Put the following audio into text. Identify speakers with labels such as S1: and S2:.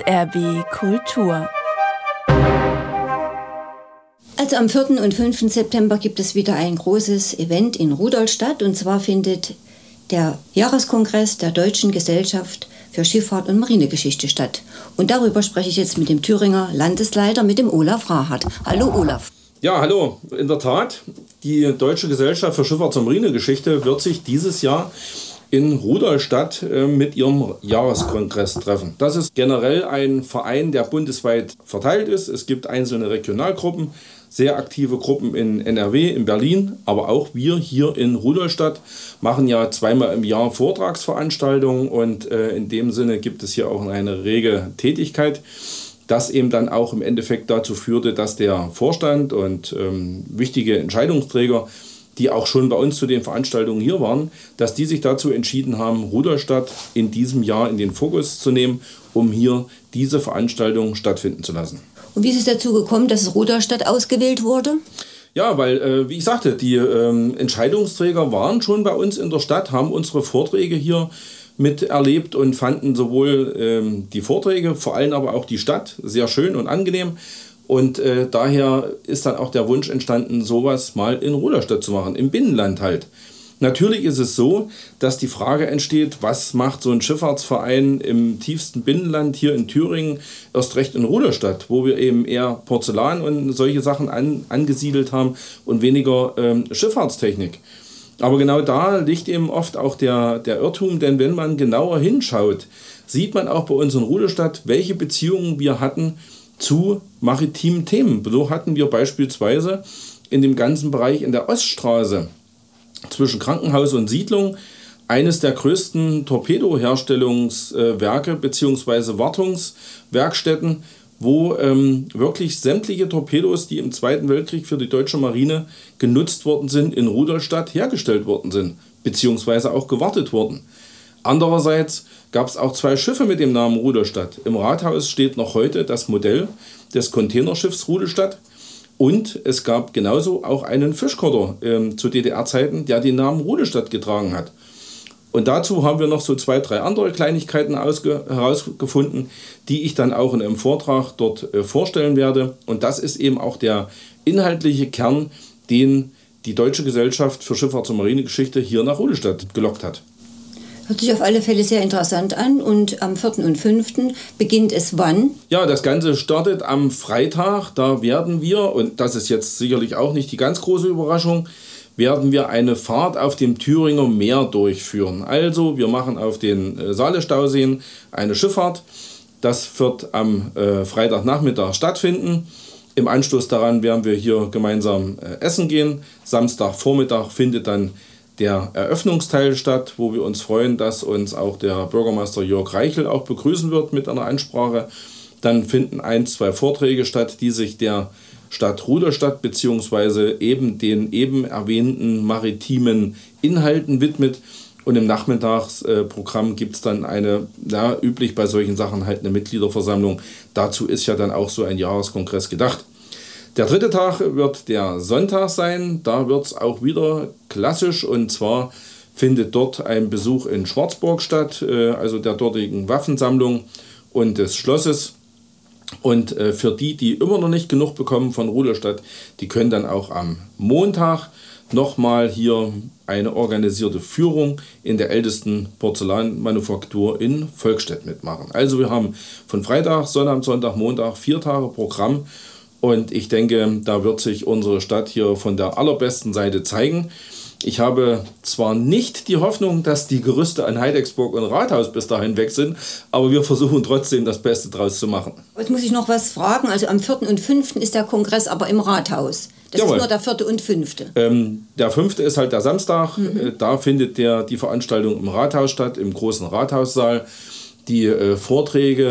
S1: SRB Kultur.
S2: Also am 4. und 5. September gibt es wieder ein großes Event in Rudolstadt, und zwar findet der Jahreskongress der Deutschen Gesellschaft für Schifffahrt und Marinegeschichte statt. Und darüber spreche ich jetzt mit dem Thüringer Landesleiter, mit dem Olaf Rahardt. Hallo Olaf.
S3: Ja, hallo. In der Tat, die Deutsche Gesellschaft für Schifffahrt und Marinegeschichte wird sich dieses Jahr in Rudolstadt mit ihrem Jahreskongress treffen. Das ist generell ein Verein, der bundesweit verteilt ist. Es gibt einzelne Regionalgruppen, sehr aktive Gruppen in NRW, in Berlin, aber auch wir hier in Rudolstadt machen ja zweimal im Jahr Vortragsveranstaltungen, und in dem Sinne gibt es hier auch eine rege Tätigkeit, das eben dann auch im Endeffekt dazu führte, dass der Vorstand und wichtige Entscheidungsträger, die auch schon bei uns zu den Veranstaltungen hier waren, dass die sich dazu entschieden haben, Rudolstadt in diesem Jahr in den Fokus zu nehmen, um hier diese Veranstaltung stattfinden zu lassen.
S2: Und wie ist es dazu gekommen, dass Rudolstadt ausgewählt wurde?
S3: Ja, weil, wie ich sagte, die Entscheidungsträger waren schon bei uns in der Stadt, haben unsere Vorträge hier miterlebt und fanden sowohl die Vorträge, vor allem aber auch die Stadt sehr schön und angenehm. Und daher ist dann auch der Wunsch entstanden, sowas mal in Rudolstadt zu machen, im Binnenland halt. Natürlich ist es so, dass die Frage entsteht, was macht so ein Schifffahrtsverein im tiefsten Binnenland hier in Thüringen, erst recht in Rudolstadt, wo wir eben eher Porzellan und solche Sachen angesiedelt haben und weniger Schifffahrtstechnik. Aber genau da liegt eben oft auch der Irrtum, denn wenn man genauer hinschaut, sieht man auch bei uns in Rudolstadt, welche Beziehungen wir hatten zu maritimen Themen. So hatten wir beispielsweise in dem ganzen Bereich in der Oststraße zwischen Krankenhaus und Siedlung eines der größten Torpedoherstellungswerke bzw. Wartungswerkstätten, wo wirklich sämtliche Torpedos, die im Zweiten Weltkrieg für die deutsche Marine genutzt worden sind, in Rudolstadt hergestellt worden sind, beziehungsweise auch gewartet wurden. Andererseits gab es auch 2 Schiffe mit dem Namen Rudolstadt. Im Rathaus steht noch heute das Modell des Containerschiffs Rudolstadt. Und es gab genauso auch einen Fischkutter zu DDR-Zeiten, der den Namen Rudolstadt getragen hat. Und dazu haben wir noch so 2, 3 andere Kleinigkeiten herausgefunden, die ich dann auch in einem Vortrag dort vorstellen werde. Und das ist eben auch der inhaltliche Kern, den die Deutsche Gesellschaft für Schifffahrt und Marinegeschichte hier nach Rudolstadt gelockt hat.
S2: Hört sich auf alle Fälle sehr interessant an. Und am 4. und 5. beginnt es wann?
S3: Ja, das Ganze startet am Freitag. Da werden wir, und das ist jetzt sicherlich auch nicht die ganz große Überraschung, werden wir eine Fahrt auf dem Thüringer Meer durchführen. Also wir machen auf den Saale-Stauseen eine Schifffahrt. Das wird am Freitagnachmittag stattfinden. Im Anschluss daran werden wir hier gemeinsam essen gehen. Samstagvormittag findet dann der Eröffnungsteil statt, wo wir uns freuen, dass uns auch der Bürgermeister Jörg Reichel auch begrüßen wird mit einer Ansprache. Dann finden 1, 2 Vorträge statt, die sich der Stadt Rudolstadt bzw. eben den eben erwähnten maritimen Inhalten widmet. Und im Nachmittagsprogramm gibt es dann eine, ja, üblich bei solchen Sachen halt eine Mitgliederversammlung. Dazu ist ja dann auch so ein Jahreskongress gedacht. Der 3. Tag wird der Sonntag sein. Da wird es auch wieder klassisch, und zwar findet dort ein Besuch in Schwarzburg statt, also der dortigen Waffensammlung und des Schlosses. Und für die immer noch nicht genug bekommen von Rudolstadt, die können dann auch am Montag nochmal hier eine organisierte Führung in der ältesten Porzellanmanufaktur in Volkstedt mitmachen. Also wir haben von Freitag, Sonntag, Montag 4 Tage Programm. Und ich denke, da wird sich unsere Stadt hier von der allerbesten Seite zeigen. Ich habe zwar nicht die Hoffnung, dass die Gerüste an Heidecksburg und Rathaus bis dahin weg sind, aber wir versuchen trotzdem das Beste draus zu machen.
S2: Jetzt muss ich noch was fragen. Also am 4. und 5. ist der Kongress aber im Rathaus. Das Jawohl. Ist nur der 4. und 5.
S3: Der 5. ist halt der Samstag. Da findet die Veranstaltung im Rathaus statt, im großen Rathaussaal. Die Vorträge